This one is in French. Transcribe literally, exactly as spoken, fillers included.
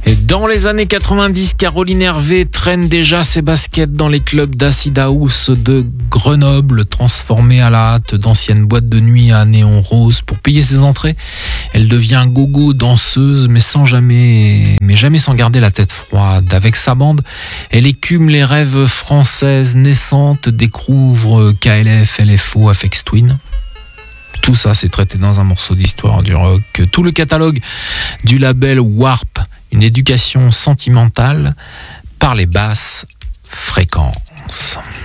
Et dans les années quatre-vingt-dix, Caroline Hervé traîne déjà ses baskets dans les clubs d'acid house de Grenoble, transformée à la hâte d'anciennes boîtes de nuit à néon rose. Pour payer ses entrées, elle devient gogo danseuse, mais sans jamais, mais jamais sans garder la tête froide. Avec sa bande, elle écume les rêves françaises naissantes, découvre K L F, L F O, Aphex Twin. Tout ça, c'est traité dans un morceau d'histoire du rock. Tout le catalogue du label Warp, une éducation sentimentale par les basses fréquences.